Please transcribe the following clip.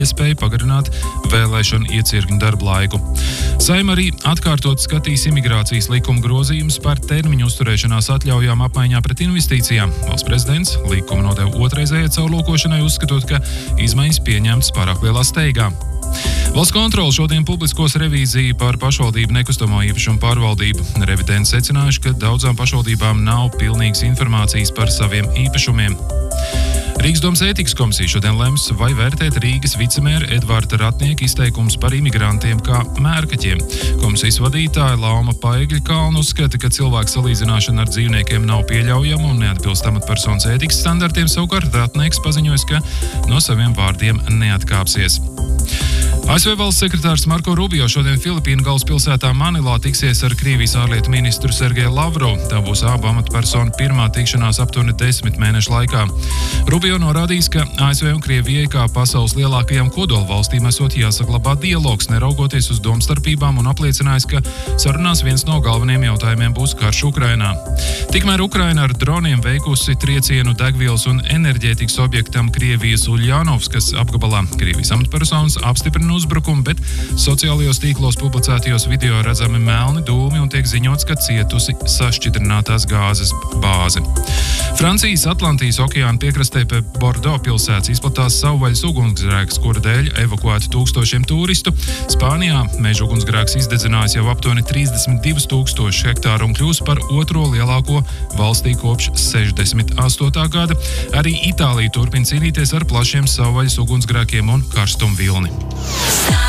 iespēja pagarināt vēlēšanu iecirkņu darba laiku. Saeima arī atkārtot skatīs imigrācijas likuma grozījumus par termiņu uzturēšanās atļaujām apmaiņā pret investīcijām. Valsts prezidents likumu nodeva otrreizējai caurlūkošanai, uzskatot, ka izmaiņas pieņemtas pārāk lielā steigā. Valsts kontrole šodien publiskos revīziju par pašvaldību nekustamo īpašumu pārvaldību. Revidenti secinājuši, ka daudzām pašvaldībām nav pilnīgas informācijas par saviem īpašumiem. Rīgas domas ētikas komisija šodien lems, vai vērtēt Rīgas vicemēra Edvarda Ratnieka izteikums par imigrantiem kā mērkaķiem. Komisijas vadītāja Lauma Paegļa-Kalna uzskata, ka cilvēku salīdzināšana ar dzīvniekiem nav pieļaujama un neatbilst amatpersonas ētikas standartiem, savukārt Ratnieks paziņojas, ka no saviem vārdiem neatkāpsies. ASV valsts sekretārs Marko Rubio šodien Filipīnu galvaspilsētā Manilā tiksies ar Krievijas ārlietu ministru Sergeju Lavrovu. Tā būs abu amatpersonu pirmā tikšanās aptuveni 10 mēnešu laikā. Rubio norādījis, ka ASV un Krievijai kā pasaules lielākajām kodolvalstīm esot jāsaglabā dialogs, neraugoties uz domstarpībām, un apliecinājis, ka sarunās viens no galvenajiem jautājumiem būs karš Ukrainā. Tikmēr Ukraina ar droniem veikusi triecienu degvielas un enerģētikas objektam Krievijas Uļjanovskas apgabalā. Krievijas amatpersonas apstiprina uzbrukumu, bet sociālajos tīklos publicētajos video redzami melni dūmi un tiek ziņots, ka cietusi sašķidrinātās gāzes bāze. Francijas Atlantijas okeāna piekrastē pie Bordo pilsētas izplatās savvaļas ugunsgrēks, kura dēļ evakuēti tūkstošiem turistu. Spānijā meža ugunsgrēks izdedzinājis jau aptuveni 32,000 hektāru un kļūs par otro lielāko valstī kopš 68. gada. Arī Itālija turpina cīnīties ar plašiem savvaļas ugunsgrēkiem un karstumu vilni.